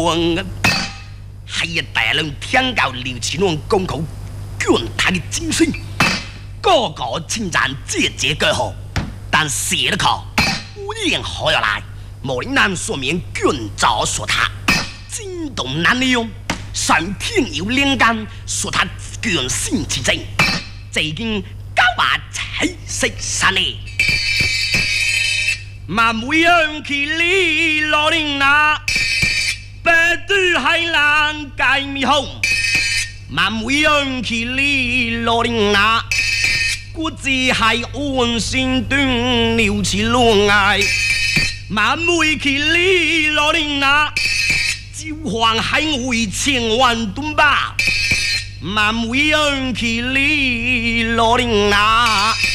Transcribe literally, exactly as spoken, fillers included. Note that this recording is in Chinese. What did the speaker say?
乱啊！还有大人听到刘青龙公口卷他的精神，个个称赞节节歌好，但写了口无言好要来，莫令南说明卷早说他惊动难用，上天有灵感，说他卷性之正，最近高把彩色山里。万位人去里罗林那，白度海南盖米红。万位人去里罗林那，估计还安心断牛起路爱。万位去里罗林那，就还还为千万吨吧。万位人去里罗林那。